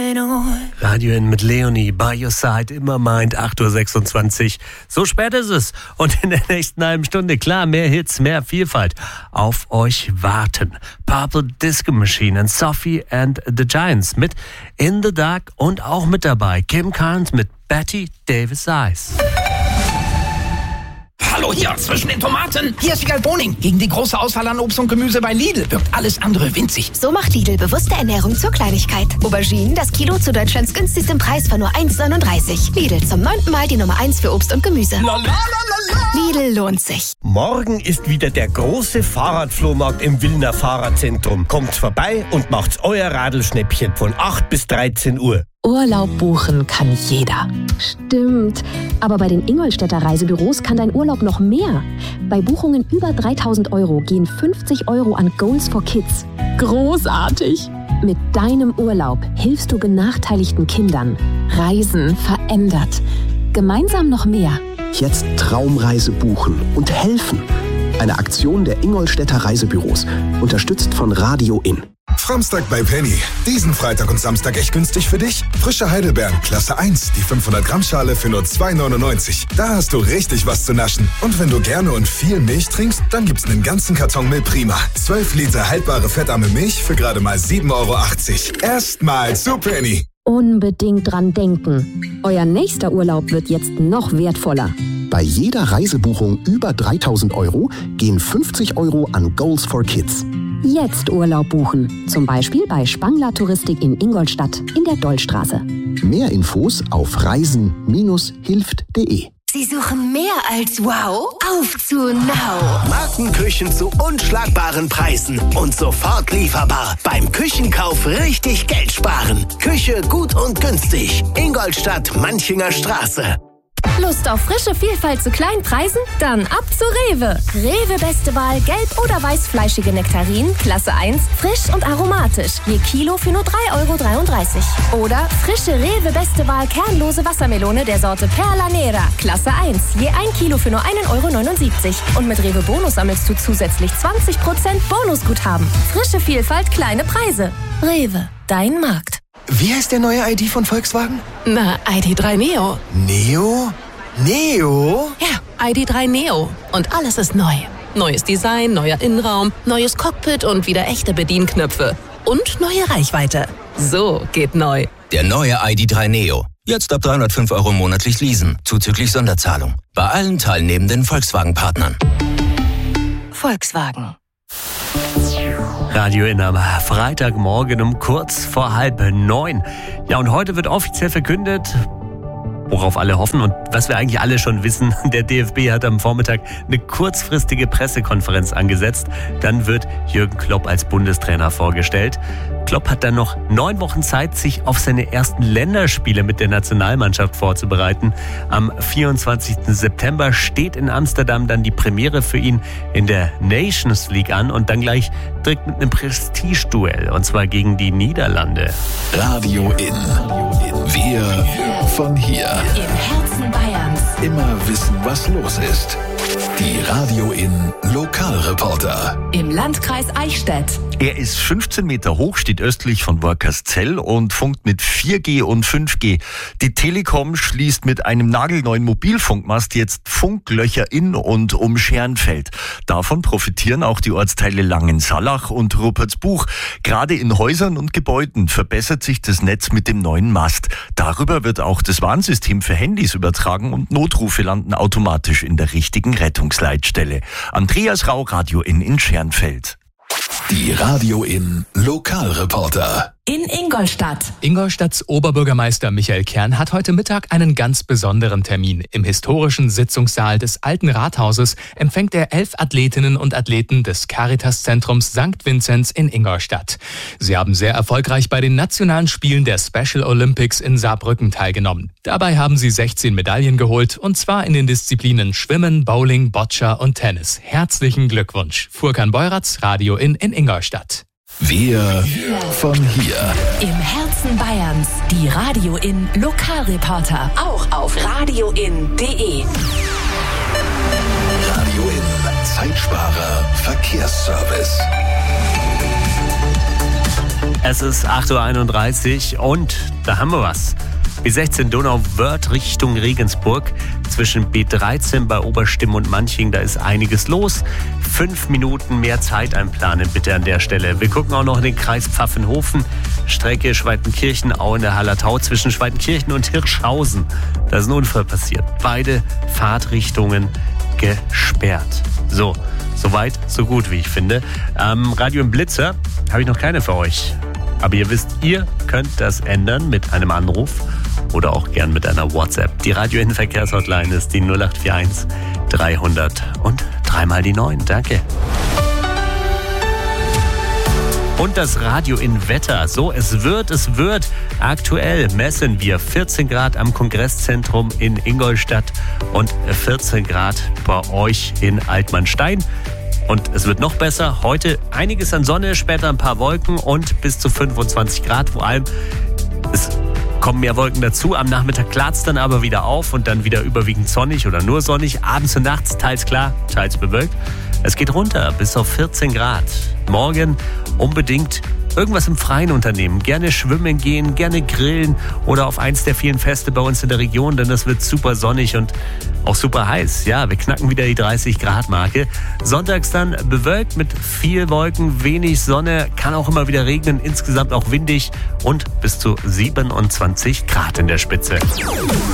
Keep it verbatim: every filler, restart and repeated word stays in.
going on? Radio Inn mit Leonie, by your side, immer meint, acht Uhr sechsundzwanzig. So spät ist es. Und in der nächsten halben Stunde, klar, mehr Hits, mehr Vielfalt auf euch warten. Purple Disco Machine und Sophie and the Giants mit In the Dark und auch mit dabei Kim Carnes mit Betty Davis Eyes. Hallo hier zwischen den Tomaten. Hier ist Wiegald Boning. Gegen die große Auswahl an Obst und Gemüse bei Lidl wirkt alles andere winzig. So macht Lidl bewusste Ernährung zur Kleinigkeit. Auberginen, das Kilo zu Deutschlands günstigsten Preis von nur eins Komma neununddreißig. Lidl, zum neunten Mal die Nummer eins für Obst und Gemüse. Lidl lohnt sich. Morgen ist wieder der große Fahrradflohmarkt im Wilner Fahrradzentrum. Kommt vorbei und macht's euer Radlschnäppchen von acht bis dreizehn Uhr. Urlaub buchen kann jeder. Stimmt. Aber bei den Ingolstädter Reisebüros kann dein Urlaub noch mehr. Bei Buchungen über dreitausend Euro gehen fünfzig Euro an Goals for Kids. Großartig! Mit deinem Urlaub hilfst du benachteiligten Kindern. Reisen verändert. Gemeinsam noch mehr. Jetzt Traumreise buchen und helfen. Eine Aktion der Ingolstädter Reisebüros. Unterstützt von Radio Inn. Framstag bei Penny. Diesen Freitag und Samstag echt günstig für dich. Frische Heidelbeeren, Klasse eins, die fünfhundert Gramm Schale für nur zwei neunundneunzig. Da hast du richtig was zu naschen. Und wenn du gerne und viel Milch trinkst, dann gibt's einen ganzen Karton Milch Prima. zwölf Liter haltbare fettarme Milch für gerade mal sieben Euro achtzig. Erstmal zu Penny. Unbedingt dran denken. Euer nächster Urlaub wird jetzt noch wertvoller. Bei jeder Reisebuchung über dreitausend Euro gehen fünfzig Euro an Goals for Kids. Jetzt Urlaub buchen. Zum Beispiel bei Spangler Touristik in Ingolstadt in der Dollstraße. Mehr Infos auf reisen hilft punkt de. Sie suchen mehr als wow? Auf zu Now! Markenküchen zu unschlagbaren Preisen und sofort lieferbar. Beim Küchenkauf richtig Geld sparen. Küche gut und günstig. Ingolstadt, Manchinger Straße. Lust auf frische Vielfalt zu kleinen Preisen? Dann ab zu Rewe. Rewe beste Wahl gelb- oder weißfleischige Nektarinen, Klasse eins, frisch und aromatisch. Je Kilo für nur drei Euro dreiunddreißig. Oder frische Rewe beste Wahl kernlose Wassermelone der Sorte Perla Nera, Klasse eins. Je ein Kilo für nur ein Euro neunundsiebzig. Und mit Rewe Bonus sammelst du zusätzlich zwanzig Prozent Bonusguthaben. Frische Vielfalt, kleine Preise. Rewe, dein Markt. Wie heißt der neue I D von Volkswagen? Na, I D drei Neo. Neo? Neo? Ja, I D drei Neo. Und alles ist neu. Neues Design, neuer Innenraum, neues Cockpit und wieder echte Bedienknöpfe. Und neue Reichweite. So geht neu. Der neue I D drei Neo. Jetzt ab dreihundertfünf Euro monatlich leasen, zuzüglich Sonderzahlung. Bei allen teilnehmenden Volkswagen-Partnern. Volkswagen. Radio Inn am Freitagmorgen um kurz vor halb neun. Ja, und heute wird offiziell verkündet, worauf alle hoffen und was wir eigentlich alle schon wissen, der D F B hat am Vormittag eine kurzfristige Pressekonferenz angesetzt. Dann wird Jürgen Klopp als Bundestrainer vorgestellt. Klopp hat dann noch neun Wochen Zeit, sich auf seine ersten Länderspiele mit der Nationalmannschaft vorzubereiten. Am vierundzwanzigsten September steht in Amsterdam dann die Premiere für ihn in der Nations League an und dann gleich direkt mit einem Prestigeduell, und zwar gegen die Niederlande. Radio Inn. Wir von hier. Im Herzen Bayerns. Immer wissen, was los ist. Die Radio Inn Lokalreporter. Im Landkreis Eichstätt. Er ist fünfzehn Meter hoch, steht östlich von Workerszell und funkt mit vier G und fünf G. Die Telekom schließt mit einem nagelneuen Mobilfunkmast jetzt Funklöcher in und um Schernfeld. Davon profitieren auch die Ortsteile Langensalach und Ruppertsbuch. Gerade in Häusern und Gebäuden verbessert sich das Netz mit dem neuen Mast. Darüber wird auch das Warnsystem für Handys übertragen und Notrufe landen automatisch in der richtigen Rettungsleitstelle. Andreas Rau, Radio Inn in Schernfeld. Die Radio Inn Lokalreporter. In Ingolstadt. Ingolstadts Oberbürgermeister Michael Kern hat heute Mittag einen ganz besonderen Termin. Im historischen Sitzungssaal des Alten Rathauses empfängt er elf Athletinnen und Athleten des Caritas-Zentrums Sankt Vinzenz in Ingolstadt. Sie haben sehr erfolgreich bei den nationalen Spielen der Special Olympics in Saarbrücken teilgenommen. Dabei haben sie sechzehn Medaillen geholt, und zwar in den Disziplinen Schwimmen, Bowling, Boccia und Tennis. Herzlichen Glückwunsch. Furkan Beuratz, Radio Inn in Ingolstadt. Wir von hier. Im Herzen Bayerns. Die Radio Inn Lokalreporter. Auch auf radio in punkt de. Radio Inn Zeitsparer Verkehrsservice. Es ist acht Uhr einunddreißig und da haben wir was. B sechzehn Donauwörth Richtung Regensburg. Zwischen B dreizehn bei Oberstimm und Manching, da ist einiges los. Fünf Minuten mehr Zeit einplanen bitte an der Stelle. Wir gucken auch noch in den Kreis Pfaffenhofen. Strecke Schweitenkirchen-Au in der Hallertau zwischen Schweitenkirchen und Hirschhausen. Da ist ein Unfall passiert. Beide Fahrtrichtungen gesperrt. So, soweit, so gut, wie ich finde. Ähm, Radio im Blitzer habe ich noch keine für euch. Aber ihr wisst, ihr könnt das ändern mit einem Anruf oder auch gern mit einer WhatsApp. Die Radio-Verkehrshotline ist die null acht vier eins dreihundert und dreimal die neun. Danke. Und das Radio in Wetter. So, es wird, es wird. Aktuell messen wir vierzehn Grad am Kongresszentrum in Ingolstadt und vierzehn Grad bei euch in Altmannstein. Und es wird noch besser. Heute einiges an Sonne, später ein paar Wolken und bis zu fünfundzwanzig Grad. Vor allem, es kommen mehr Wolken dazu. Am Nachmittag klart es dann aber wieder auf und dann wieder überwiegend sonnig oder nur sonnig. Abends und nachts teils klar, teils bewölkt. Es geht runter bis auf vierzehn Grad. Morgen unbedingt irgendwas im Freien unternehmen. Gerne schwimmen gehen, gerne grillen oder auf eins der vielen Feste bei uns in der Region, denn das wird super sonnig und auch super heiß. Ja, wir knacken wieder die dreißig Grad Marke. Sonntags dann bewölkt mit viel Wolken, wenig Sonne, kann auch immer wieder regnen, insgesamt auch windig und bis zu siebenundzwanzig Grad in der Spitze.